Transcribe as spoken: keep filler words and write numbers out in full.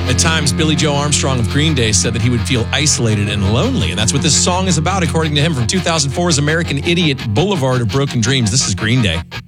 At times, Billy Joe Armstrong of Green Day said that he would feel isolated and lonely, and that's what this song is about, according to him, from two thousand four's American Idiot, Boulevard of Broken Dreams. This is Green Day.